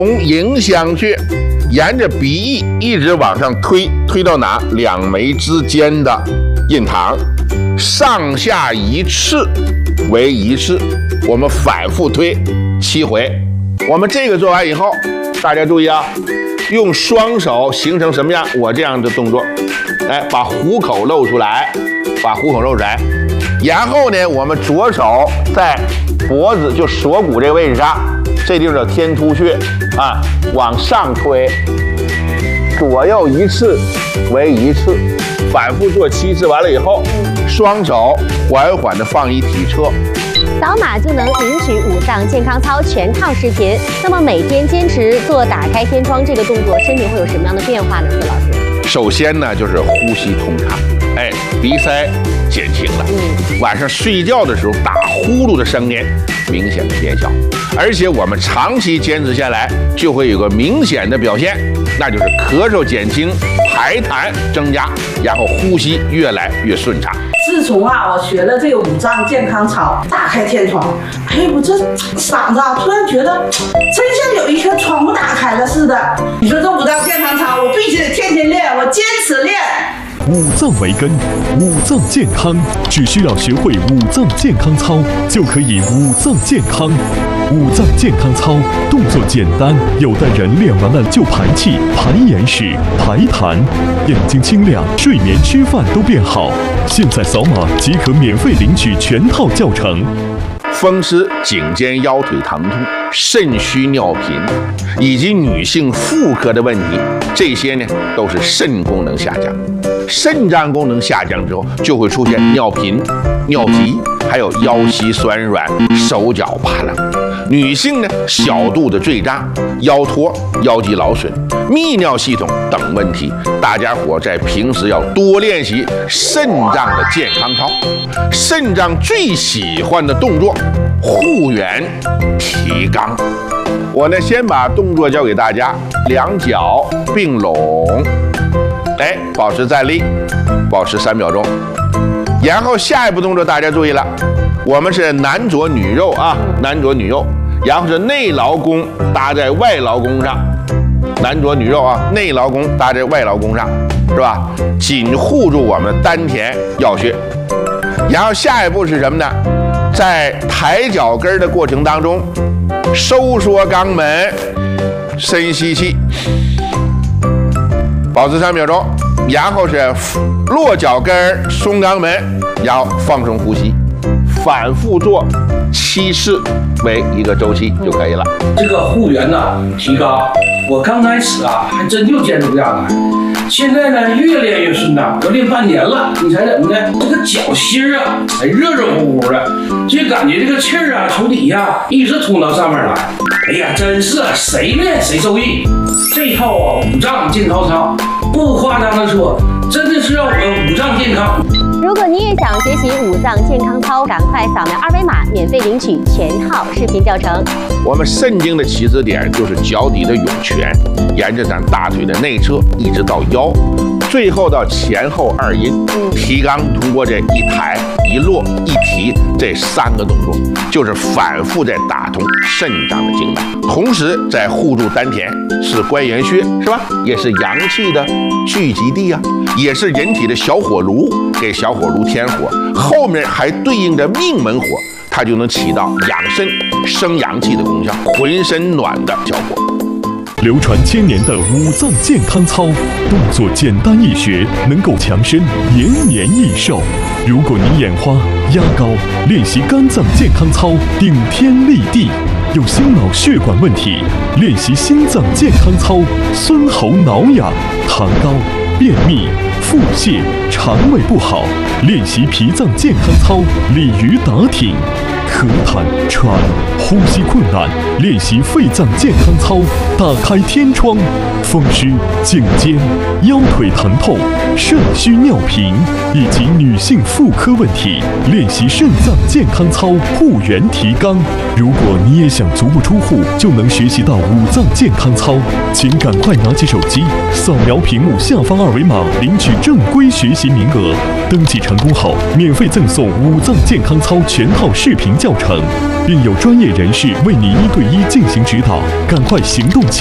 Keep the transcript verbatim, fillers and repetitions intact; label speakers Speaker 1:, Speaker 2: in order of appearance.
Speaker 1: 从迎香穴沿着鼻翼一直往上推，推到哪？两眉之间的印堂，上下一次为一次，我们反复推七回。我们这个做完以后，大家注意啊，用双手形成什么样？我这样的动作，哎，把虎口露出来，把虎口露出来。然后呢，我们左手在脖子就锁骨这个位置上，这地方叫天突穴啊，往上推，左右一次为一次，反复做七次。完了以后，双手缓缓的放一体侧。
Speaker 2: 扫码就能领取五脏健康操全套视频。那么每天坚持做打开天窗这个动作，身体会有什么样的变化呢？孙老师，
Speaker 1: 首先呢就是呼吸通畅，哎，鼻塞减轻了。嗯，晚上睡觉的时候打呼噜的声音明显的减小，而且我们长期坚持下来，就会有个明显的表现，那就是咳嗽减轻，排痰增加，然后呼吸越来越顺畅。
Speaker 3: 自从啊，我学了这个五脏健康操，打开天窗，哎，我这嗓子啊，突然觉得真像有一颗窗户打开了似的。你说这五脏健康操，我必须得天天练，我坚持练。
Speaker 4: 五脏为根，五脏健康，只需要学会五脏健康操，就可以五脏健康。五脏健康操动作简单，有的人练完了就排气、排眼屎、排痰，眼睛清亮，睡眠、吃饭都变好。现在扫码即可免费领取全套教程。
Speaker 1: 风湿、颈肩腰腿疼痛、肾虚尿频，以及女性妇科的问题，这些呢都是肾功能下降。肾脏功能下降之后，就会出现尿频、尿急，还有腰膝酸软、手脚发冷。女性呢，小肚子坠胀、腰托、腰肌劳损、泌尿系统等问题，大家伙在平时要多练习肾脏的健康操。肾脏最喜欢的动作，护圆提肛。我呢，先把动作教给大家，两脚并拢，哎，保持站立，保持三秒钟。然后下一步动作大家注意了，我们是男左女右啊，男左女右，然后是内劳宫搭在外劳宫上，男左女右啊，内劳宫搭在外劳宫上，是吧？紧护住我们丹田要穴。然后下一步是什么呢？在抬脚跟的过程当中，收缩肛门，深吸气，保持三秒钟。然后是落脚跟，松肛门，然后放松呼吸，反复做七次为一个周期就可以了。
Speaker 5: 这个护圆呢，提肛，我刚开始啊还真就坚持不下来，现在呢越练越顺畅，我练半年了，你猜怎么的？这个脚心啊还热热乎乎的，就感觉这个气儿啊从底下一直通到上面来。哎呀，真是谁练谁受益。这套啊五脏健康操，不夸张的说，真的是让我们五脏健康。
Speaker 2: 如果你也想学习五脏健康操，赶快扫描二维码，免费领取全套视频教程。
Speaker 1: 我们肾经的起始点就是脚底的涌泉，沿着咱大腿的内侧一直到腰，最后到前后二阴。提肛通过这一抬一落一提这三个动作，就是反复在打通肾脏的经脉，同时在护住丹田，是关元穴，是吧？也是阳气的聚集地啊，也是人体的小火炉，给小火炉添火，后面还对应着命门火，它就能起到养肾生阳气的功效，浑身暖的效果。
Speaker 4: 流传千年的五脏健康操，动作简单易学，能够强身延年益寿。如果你眼花、压高，练习肝脏健康操，顶天立地；有心脑血管问题，练习心脏健康操，酸喉挠痒、痰高、便秘、腹泻、肠胃不好，练习脾脏健康操，鲤鱼打挺。咳痰、喘、呼吸困难，练习肺脏健康操，打开天窗；风湿、颈肩、腰腿疼痛、肾虚尿频以及女性妇科问题，练习肾脏健康操，护圆提肛。如果你也想足不出户就能学习到五脏健康操，请赶快拿起手机，扫描屏幕下方二维码，领取取正规学习名额。登记成功后，免费赠送五脏健康操全套视频教程，并有专业人士为你一对一进行指导。赶快行动起！